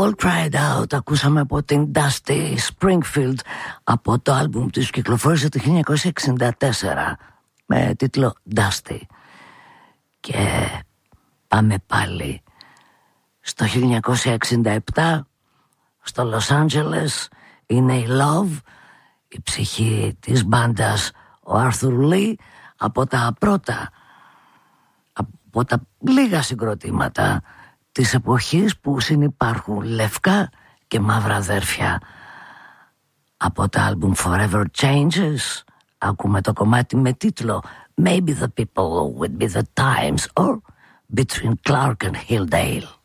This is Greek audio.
All Cried Out ακούσαμε από την Dusty Springfield από το άλμπουμ της κυκλοφόρησε το 1964 με τίτλο Dusty. Και πάμε πάλι στο 1967 στο Los Angeles. Είναι η Love, η ψυχή της μπάντας ο Arthur Lee, από τα πρώτα, από τα λίγα συγκροτήματα της εποχής που συνυπάρχουν λευκά και μαύρα αδέρφια. Από το άλμπουμ Forever Changes ακούμε το κομμάτι με τίτλο Maybe the people would be the times, or Between Clark and Hilldale.